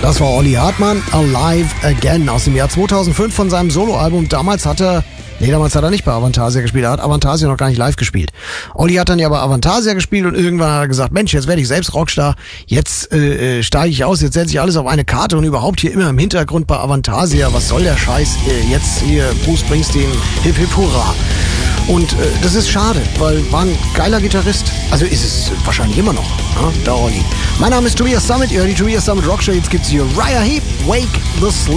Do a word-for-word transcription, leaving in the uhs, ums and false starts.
Das war Olli Hartmann, Alive Again, aus dem Jahr zweitausendfünf von seinem Soloalbum. Damals hat er, nee, damals hat er nicht bei Avantasia gespielt, er hat Avantasia noch gar nicht live gespielt. Olli hat dann ja bei Avantasia gespielt und irgendwann hat er gesagt, Mensch, jetzt werde ich selbst Rockstar, jetzt äh, steige ich aus, jetzt setze ich alles auf eine Karte und überhaupt hier immer im Hintergrund bei Avantasia, was soll der Scheiß, äh, jetzt hier Bruce Springsteen, hip hip hurra. Und äh, das ist schade, weil war ein geiler Gitarrist. Also ist es wahrscheinlich immer noch, ne? Der Olli. Mein Name ist Tobias Summit, ihr hört die Tobias Summit Rockshow. Jetzt gibt's hier Uriah Heep, Wake the Sleep.